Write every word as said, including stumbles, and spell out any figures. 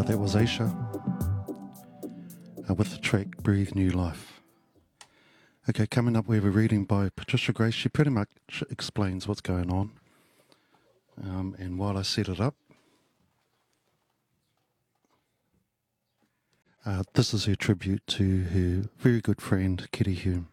Uh, that was Aisha uh, with the track Breathe New Life. Okay, coming up we have a reading by Patricia Grace. She pretty much explains what's going on. Um, and while I set it up, uh, this is her tribute to her very good friend Kitty Hume.